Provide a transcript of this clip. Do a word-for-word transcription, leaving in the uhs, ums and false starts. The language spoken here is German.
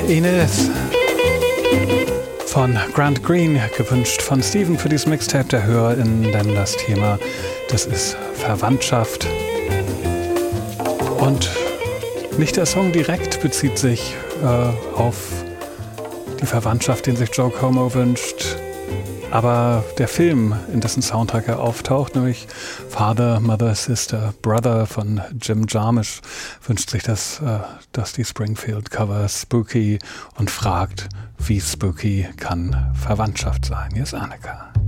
Ines von Grant Green, gewünscht von Steven für dieses Mixtape der HörerInnen, denn das Thema, das ist Verwandtschaft. Und nicht der Song direkt bezieht sich äh, auf die Verwandtschaft, den sich Joe Como wünscht, aber der Film, in dessen Soundtrack er auftaucht, nämlich Father, Mother, Sister, Brother von Jim Jarmusch, wünscht sich das äh, Dusty Springfield Cover Spooky und fragt, wie spooky kann Verwandtschaft sein? Hier ist Annika.